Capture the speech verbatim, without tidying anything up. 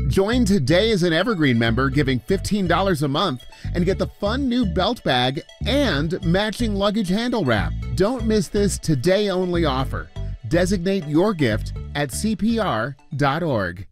Join today as an Evergreen member, giving fifteen dollars a month, and get the fun new belt bag and matching luggage handle wrap. Don't miss this today-only offer. Designate your gift at C P R dot org.